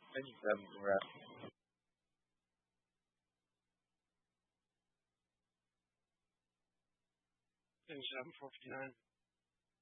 Thank you for having me, Brad. 57, 459.